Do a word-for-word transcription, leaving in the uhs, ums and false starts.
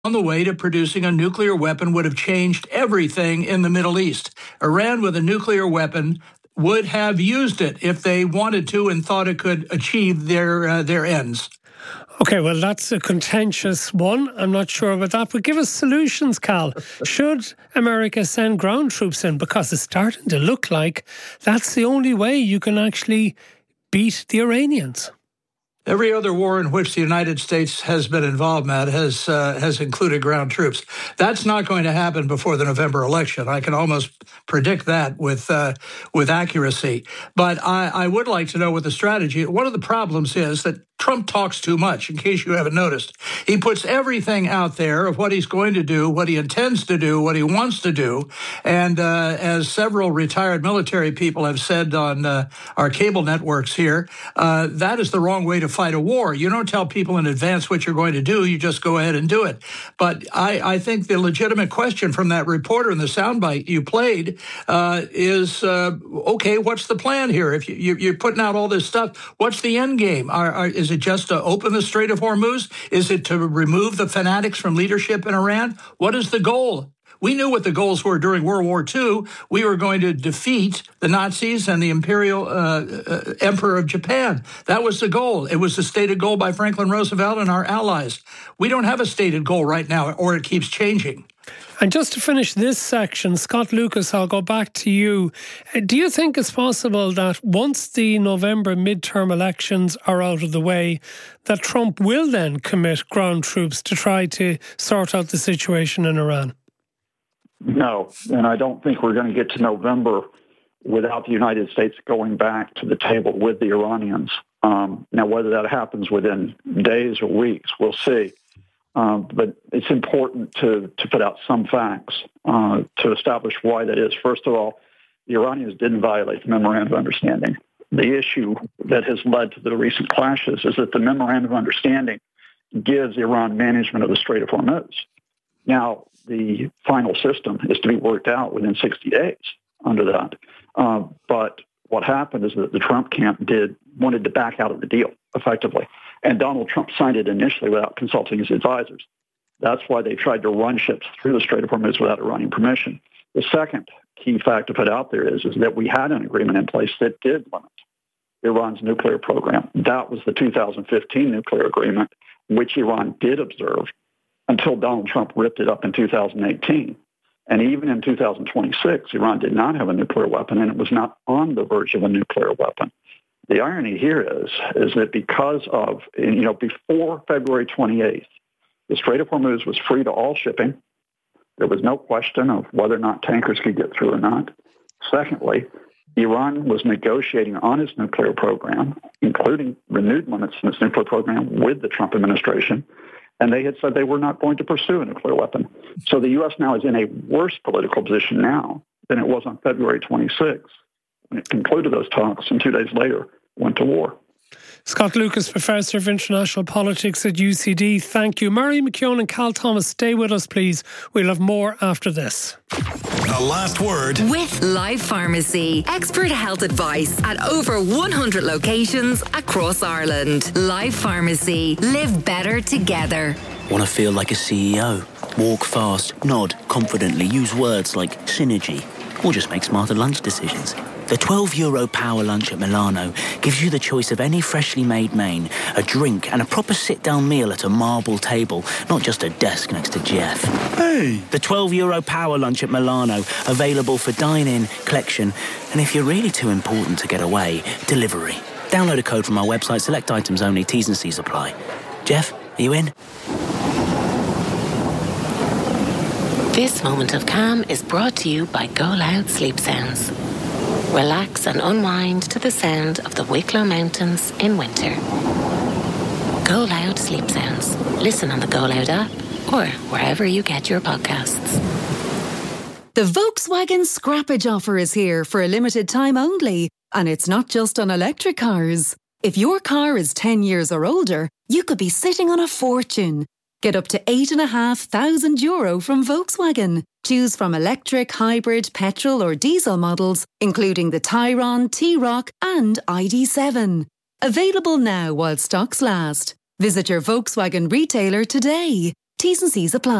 on the way to producing a nuclear weapon would have changed everything in the Middle East. Iran with a nuclear weapon would have used it if they wanted to and thought it could achieve their uh, their ends. Okay, well, that's a contentious one. I'm not sure about that. But give us solutions, Cal. Should America send ground troops in? Because it's starting to look like that's the only way you can actually beat the Iranians. Every other war in which the United States has been involved, Matt, has uh, has included ground troops. That's not going to happen before the November election. I can almost predict that with uh, with accuracy. But I, I would like to know what the strategy. One of the problems is that Trump talks too much, in case you haven't noticed. He puts everything out there of what he's going to do, what he intends to do, what he wants to do. And uh, as several retired military people have said on uh, our cable networks here, uh, that is the wrong way to fight a war. You don't tell people in advance what you're going to do. You just go ahead and do it. But I, I think the legitimate question from that reporter in the soundbite you played uh, is, uh, okay, what's the plan here? If you, you, you're putting out all this stuff, what's the end game? Are, are, is it just to open the Strait of Hormuz? Is it to remove the fanatics from leadership in Iran? What is the goal? We knew what the goals were during World War Two. We were going to defeat the Nazis and the Imperial uh, uh, Emperor of Japan. That was the goal. It was the stated goal by Franklin Roosevelt and our allies. We don't have a stated goal right now, or it keeps changing. And just to finish this section, Scott Lucas, I'll go back to you. Do you think it's possible that once the November midterm elections are out of the way, that Trump will then commit ground troops to try to sort out the situation in Iran? No, and I don't think we're going to get to November without the United States going back to the table with the Iranians. Um, now, whether that happens within days or weeks, we'll see. Um, but it's important to, to put out some facts uh, to establish why that is. First of all, the Iranians didn't violate the Memorandum of Understanding. The issue that has led to the recent clashes is that the Memorandum of Understanding gives Iran management of the Strait of Hormuz. Now, the final system is to be worked out within sixty days under that. Uh, but what happened is that the Trump camp did wanted to back out of the deal, effectively. And Donald Trump signed it initially without consulting his advisors. That's why they tried to run ships through the Strait of Hormuz without Iranian permission. The second key fact to put out there is, is that we had an agreement in place that did limit Iran's nuclear program. That was the two thousand fifteen nuclear agreement, which Iran did observe until Donald Trump ripped it up in two thousand eighteen. And even in two thousand twenty-six, Iran did not have a nuclear weapon, and it was not on the verge of a nuclear weapon. The irony here is, is that because of, you know, before February twenty-eighth, the Strait of Hormuz was free to all shipping. There was no question of whether or not tankers could get through or not. Secondly, Iran was negotiating on its nuclear program, including renewed limits in its nuclear program with the Trump administration, and they had said they were not going to pursue a nuclear weapon. So the U S now is in a worse political position now than it was on February twenty-sixth, when it concluded those talks, and two days later went to war. Scott Lucas, Professor of International Politics at U C D, thank you. Mary McKeown and Cal Thomas, stay with us, please. We'll have more after this. The Last Word with Life Pharmacy. Expert health advice at over one hundred locations across Ireland. Life Pharmacy. Live better together. Want to feel like a C E O? Walk fast, nod confidently, use words like synergy, or just make smarter lunch decisions. The twelve euro power lunch at Milano gives you the choice of any freshly made main, a drink and a proper sit-down meal at a marble table, not just a desk next to Jeff. Hey! The twelve euro power lunch at Milano, available for dine-in, collection, and if you're really too important to get away, delivery. Download a code from our website, select items only, T's and C's apply. Jeff, are you in? This moment of calm is brought to you by Go Loud Sleep Sounds. Relax and unwind to the sound of the Wicklow Mountains in winter. Go Loud Sleep Sounds. Listen on the Go Loud app or wherever you get your podcasts. The Volkswagen Scrappage offer is here for a limited time only, and it's not just on electric cars. If your car is ten years or older, you could be sitting on a fortune. Get up to eight and a half thousand euro from Volkswagen. Choose from electric, hybrid, petrol or diesel models, including the Tayron, T-Roc and I D seven. Available now while stocks last. Visit your Volkswagen retailer today. T's and C's apply.